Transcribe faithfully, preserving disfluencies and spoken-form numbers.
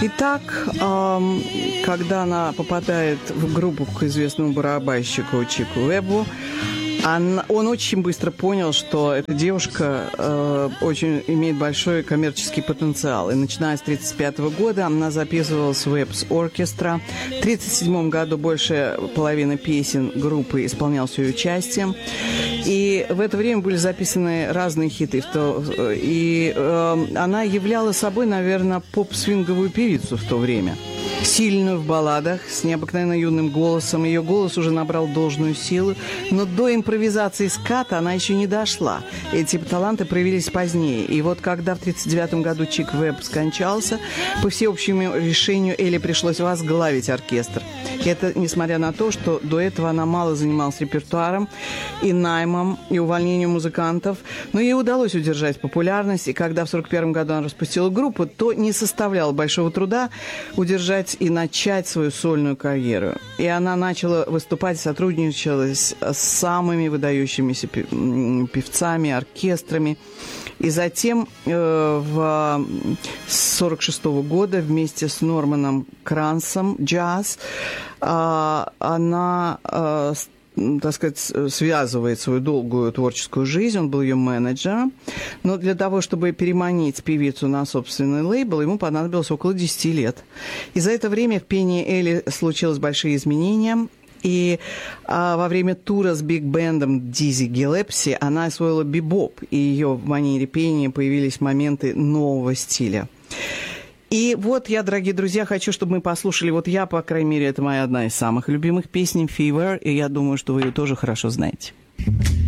Итак, эм, когда она попадает в группу к известному барабанщику Чику Уэббу, Она, он очень быстро понял, что эта девушка э, очень имеет большой коммерческий потенциал. И начиная с тысяча девятьсот тридцать пятого года она записывалась в Уэббс Оркестра. В тысяча девятьсот тридцать седьмом году больше половины песен группы исполнялась с ее участием. И в это время были записаны разные хиты. И э, она являла собой, наверное, поп-свинговую певицу в то время. Сильную в балладах, с необыкновенно юным голосом. Ее голос уже набрал должную силу, но до импровизации ската она еще не дошла. Эти таланты проявились позднее. И вот когда в тысяча девятьсот тридцать девятом году Чик Уэбб скончался, по всеобщему решению Элли пришлось возглавить оркестр. И это несмотря на то, что до этого она мало занималась репертуаром и наймом, и увольнением музыкантов. Но ей удалось удержать популярность. И когда в сорок первом году она распустила группу, то не составляло большого труда удержать и начать свою сольную карьеру. И она начала выступать, сотрудничала с самыми выдающимися певцами, оркестрами. И затем э, в сорок шестого года вместе с Норманом Крансом «Джаз» э, она, э, так сказать, связывает свою долгую творческую жизнь. Он был ее менеджером. Но для того, чтобы переманить певицу на собственный лейбл, ему понадобилось около десяти лет. И за это время в пении Элли случились большие изменения. И а, во время тура с биг-бендом Дизи Гиллеспи она освоила бибоп, и ее в манере пения появились моменты нового стиля. И вот я, дорогие друзья, хочу, чтобы мы послушали, вот я, по крайней мере, это моя одна из самых любимых песен «Fever», и я думаю, что вы ее тоже хорошо знаете.